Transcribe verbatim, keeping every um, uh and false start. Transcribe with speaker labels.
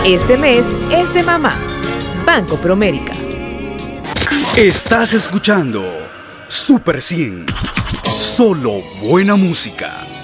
Speaker 1: Este mes es de mamá. Banco Promérica.
Speaker 2: Estás escuchando Super cien. Solo buena música.